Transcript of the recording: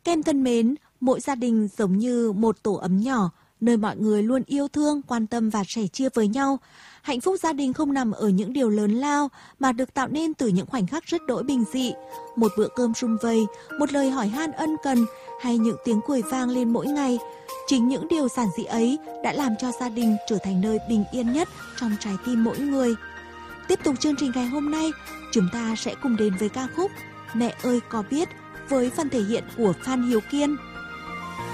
Kem thân mến, mỗi gia đình giống như một tổ ấm nhỏ, nơi mọi người luôn yêu thương, quan tâm và sẻ chia với nhau. Hạnh phúc gia đình không nằm ở những điều lớn lao mà được tạo nên từ những khoảnh khắc rất đỗi bình dị. Một bữa cơm sum vầy, một lời hỏi han ân cần hay những tiếng cười vang lên mỗi ngày. Chính những điều giản dị ấy đã làm cho gia đình trở thành nơi bình yên nhất trong trái tim mỗi người. Tiếp tục chương trình ngày hôm nay, chúng ta sẽ cùng đến với ca khúc Mẹ ơi có biết với phần thể hiện của Phan Hiếu Kiên.